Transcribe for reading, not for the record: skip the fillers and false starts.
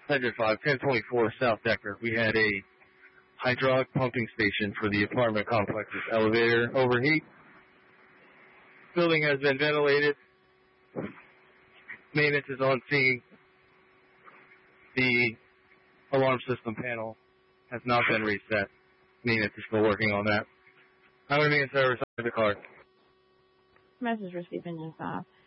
Ledger 5, 1024 South Decker. We had a hydraulic pumping station for the apartment complex's elevator overheat. Building has been ventilated. Maintenance is on scene. The alarm system panel has not been reset. Maintenance is still working on that. I'm going to be in service on the car. Message received in your 5.